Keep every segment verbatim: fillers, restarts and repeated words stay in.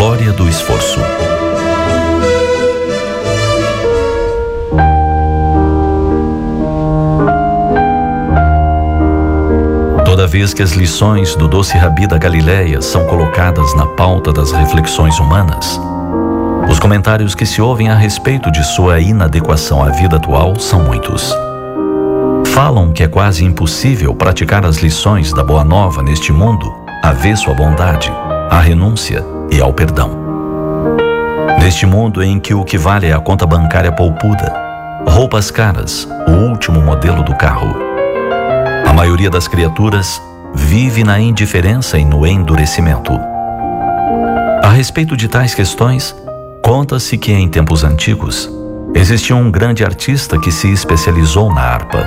glória do esforço. Toda vez que as lições do doce Rabi da Galileia são colocadas na pauta das reflexões humanas, os comentários que se ouvem a respeito de sua inadequação à vida atual são muitos. Falam que é quase impossível praticar as lições da Boa Nova neste mundo avesso à bondade, à renúncia e ao perdão. Neste mundo em que o que vale é a conta bancária poupuda, roupas caras, o último modelo do carro, a maioria das criaturas vive na indiferença e no endurecimento. A respeito de tais questões, conta-se que em tempos antigos existia um grande artista que se especializou na harpa.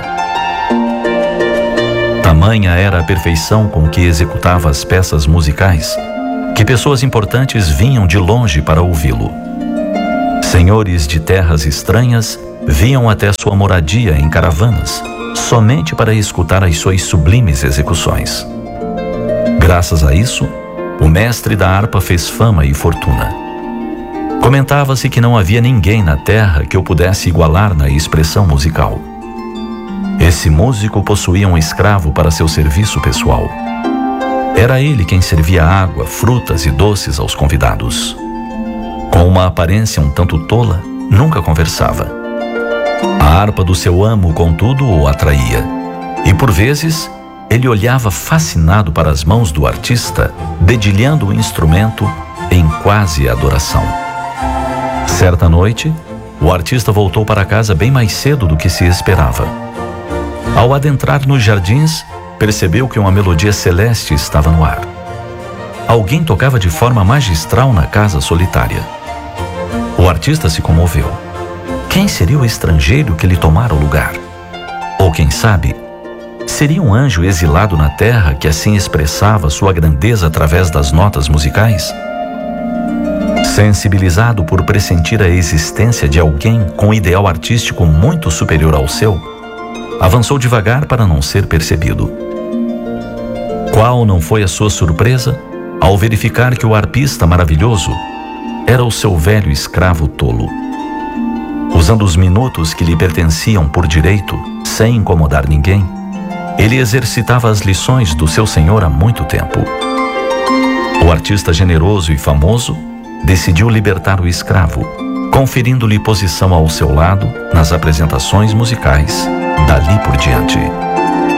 Tamanha era a perfeição com que executava as peças musicais que pessoas importantes vinham de longe para ouvi-lo. Senhores de terras estranhas vinham até sua moradia em caravanas somente para escutar as suas sublimes execuções. Graças a isso, o mestre da harpa fez fama e fortuna. Comentava-se que não havia ninguém na terra que o pudesse igualar na expressão musical. Esse músico possuía um escravo para seu serviço pessoal. Era ele quem servia água, frutas e doces aos convidados. Com uma aparência um tanto tola, nunca conversava. A harpa do seu amo, contudo, o atraía. E por vezes, ele olhava fascinado para as mãos do artista, dedilhando o instrumento em quase adoração. Certa noite, o artista voltou para casa bem mais cedo do que se esperava. Ao adentrar nos jardins, percebeu que uma melodia celeste estava no ar. Alguém tocava de forma magistral na casa solitária. O artista se comoveu. Quem seria o estrangeiro que lhe tomara o lugar? Ou quem sabe, seria um anjo exilado na terra que assim expressava sua grandeza através das notas musicais? Sensibilizado por pressentir a existência de alguém com um ideal artístico muito superior ao seu, avançou devagar para não ser percebido. Qual não foi a sua surpresa ao verificar que o harpista maravilhoso era o seu velho escravo tolo. Usando os minutos que lhe pertenciam por direito, sem incomodar ninguém, ele exercitava as lições do seu senhor há muito tempo. O artista generoso e famoso decidiu libertar o escravo, conferindo-lhe posição ao seu lado nas apresentações musicais dali por diante.